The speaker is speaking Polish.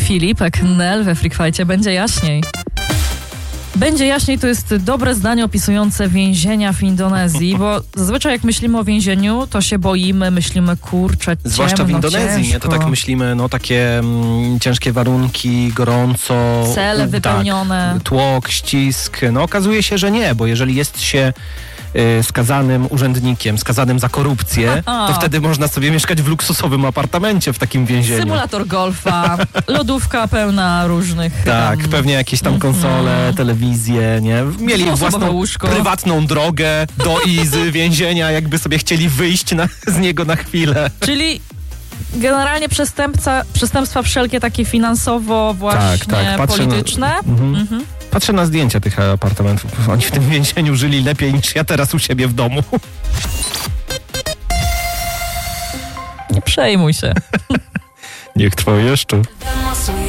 Filipek Nel we Freakfajcie. Będzie jaśniej. Będzie jaśniej to jest dobre zdanie opisujące więzienia w Indonezji, bo zazwyczaj jak myślimy o więzieniu, to się boimy, myślimy kurczę, ciemno, zwłaszcza w Indonezji, ciężko. nie? To tak myślimy, takie ciężkie warunki, gorąco. Cele wypełnione. Tak, tłok, ścisk. Okazuje się, że nie, bo jeżeli jest się skazanym urzędnikiem, skazanym za korupcję, to wtedy można sobie mieszkać w luksusowym apartamencie w takim więzieniu. Symulator golfa, lodówka pełna różnych... Tak, pewnie jakieś tam konsole, telewizje, nie? Mieli własną łóżko. Prywatną drogę do i z więzienia, jakby sobie chcieli wyjść z niego na chwilę. Czyli generalnie przestępstwa wszelkie takie finansowo właśnie tak, polityczne. Patrzę na zdjęcia tych apartamentów. Oni w tym więzieniu żyli lepiej niż ja teraz u siebie w domu. Nie przejmuj się. Niech trwa jeszcze.